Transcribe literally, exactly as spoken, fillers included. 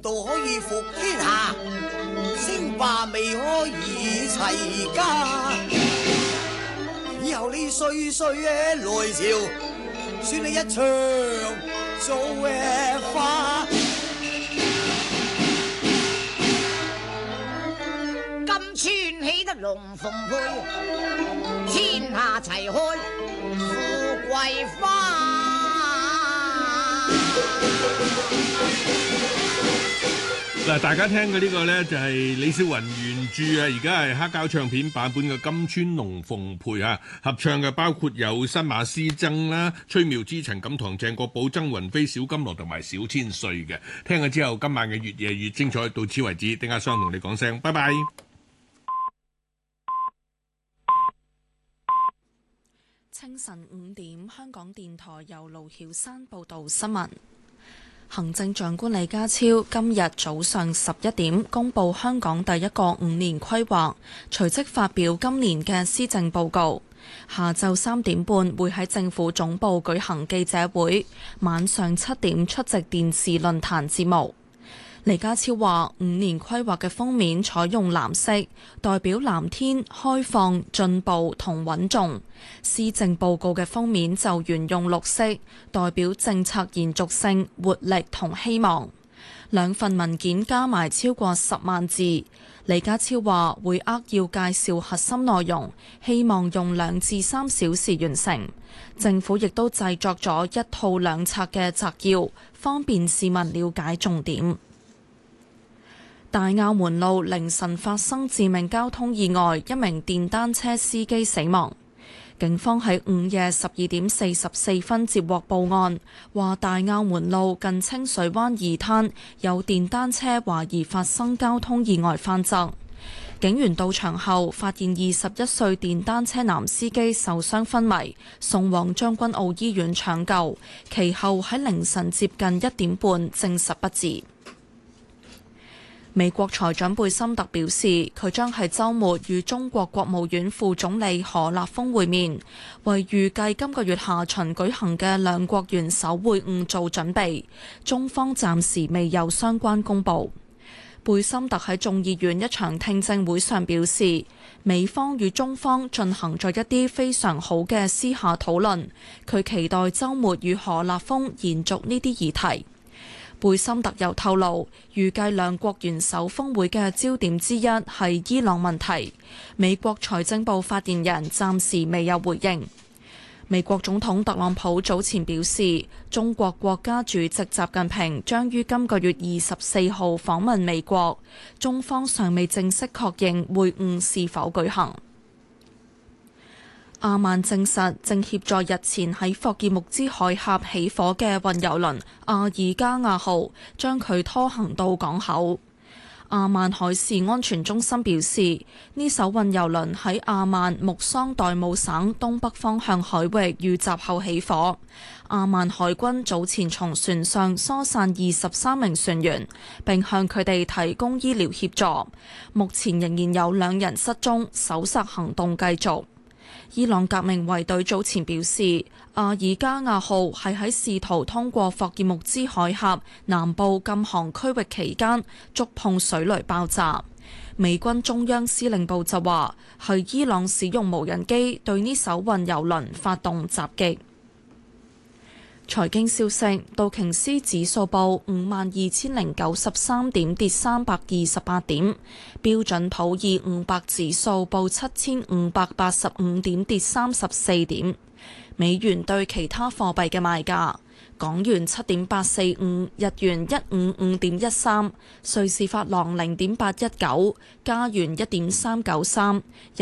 道可以復天下，稱霸未可以齊家。以後你歲歲嘅來朝，算你一場做嘅花。 今村起得龍鳳配，天下齊開富貴花。 嗱，大家聽嘅呢個呢，就係李小雲原著啊，而家係黑膠唱片版本嘅《金川龍鳳配》啊，合唱嘅包括有新馬師曾啦、崔妙芝、陳錦棠、鄭國寶、曾雲飛、小金羅同埋小千歲嘅。聽咗之後，今晚嘅越夜越精彩，到此為止。丁家雙同你講聲拜拜。 清晨五點，香港電台由盧曉山報道新聞。行政長官李家超今日早上十一點公布香港第一個五年規劃，隨即發表今年嘅施政報告。下晝三點半會喺政府總部舉行記者會，晚上七點出席電視論壇節目。李家超話：五年規劃嘅封面採用藍色，代表藍天、開放、進步同穩重；施政報告嘅封面就沿用綠色，代表政策延續性、活力同希望。兩份文件加埋超過十萬字。李家超話會扼要介紹核心內容，希望用兩至三小時完成。政府亦都製作咗一套兩冊嘅摘要，方便市民了解重點。大坳門路凌晨發生致命交通意外，一名電單車司機死亡。警方喺午夜十二點四十四分接獲報案，話大坳門路近清水灣二灘有電單車懷疑發生交通意外翻側。警員到場後發現二十一歲電單車男司機受傷昏迷，送往將軍澳醫院搶救，其後喺凌晨接近一點半證實不治。美國財長貝森特表示，佢將喺週末與中國國務院副總理何立峰會面，為預計今個月下旬舉行嘅兩國元首會晤做準備。中方暫時未有相關公佈。貝森特喺眾議院一場聽證會上表示，美方與中方進行咗一啲非常好嘅私下討論，佢期待週末與何立峰延續呢啲議題。貝森特又透露，預計兩國元首峰會嘅焦點之一係伊朗問題。美國財政部發言人暫時未有回應。美國總統特朗普早前表示，中國國家主席習近平將於今個月二十四號訪問美國，中方尚未正式確認會晤是否舉行。阿曼證實正協助日前喺霍爾木茲海峽起火嘅運油輪阿爾加亞號，將佢拖行到港口。阿曼海事安全中心表示，呢艘運油輪喺阿曼穆桑代姆省東北方向海域遇襲後起火。阿曼海軍早前從船上疏散二十三名船員，並向佢哋提供醫療協助。目前仍然有兩人失蹤，搜索行動繼續。伊朗革命衛隊早前表示，阿爾加亞號係喺試圖通過霍爾木茲海峽南部禁航區域期間觸碰水雷爆炸。美軍中央司令部就話，係伊朗使用無人機對呢艘運油輪發動襲擊。財經消息，道瓊斯指數報五萬二千零九十三點，跌三百二十八點；標準普爾五百指數報七千五百八十五點，跌三十四點。美元對其他貨幣嘅賣價：港元七點八四五，日元一五五點一三，瑞士法郎零點八一九，加元一點三九三。